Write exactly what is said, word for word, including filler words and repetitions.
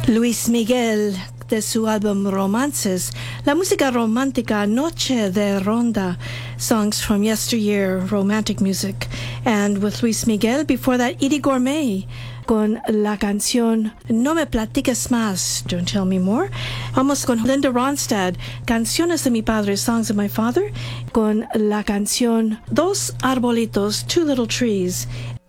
Luis Miguel, de su álbum Romances, la música romántica Noche de Ronda, songs from yesteryear, romantic music. And with Luis Miguel, before that, Edie Gourmet, con la canción No me platiques más, Don't Tell Me More. Vamos con Linda Ronstadt, Canciones de mi padre, Songs of My Father, con la canción Dos Arbolitos, Two Little Trees.